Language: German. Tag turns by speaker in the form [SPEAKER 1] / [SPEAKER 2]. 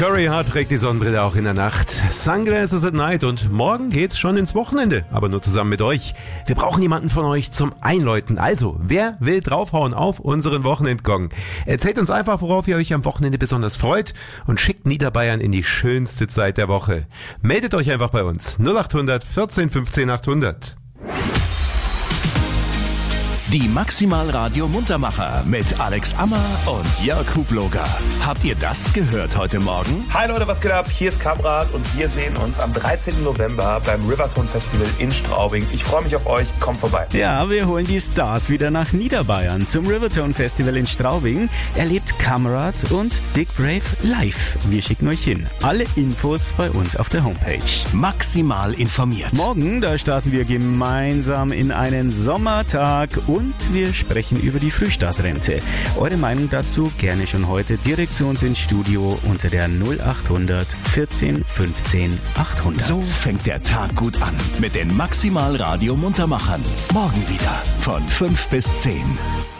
[SPEAKER 1] Curry Hart trägt die Sonnenbrille auch in der Nacht. Sunglasses at night und morgen geht's schon ins Wochenende, aber nur zusammen mit euch. Wir brauchen jemanden von euch zum Einläuten. Also, wer will draufhauen auf unseren Wochenendgong? Erzählt uns einfach, worauf ihr euch am Wochenende besonders freut und schickt Niederbayern in die schönste Zeit der Woche. Meldet euch einfach bei uns. 0800 14 15 800.
[SPEAKER 2] Die Maximal Radio Muntermacher mit Alex Ammer und Jörg Hubloger. Habt ihr das gehört heute Morgen?
[SPEAKER 3] Hi Leute, was geht ab? Hier ist Kamerad und wir sehen uns am 13. November beim Riverton Festival in Straubing. Ich freue mich auf euch, kommt vorbei.
[SPEAKER 4] Ja, wir holen die Stars wieder nach Niederbayern zum Riverton Festival in Straubing. Erlebt Kamerad und Dick Brave live. Wir schicken euch hin. Alle Infos bei uns auf der Homepage.
[SPEAKER 2] Maximal informiert.
[SPEAKER 4] Morgen, da starten wir gemeinsam in einen Sommertag und wir sprechen über die Frühstartrente. Eure Meinung dazu gerne schon heute direkt zu uns ins Studio unter der 0800 14 15 800.
[SPEAKER 2] So fängt der Tag gut an mit den Maximal Radio Muntermachern. Morgen wieder von 5 bis 10.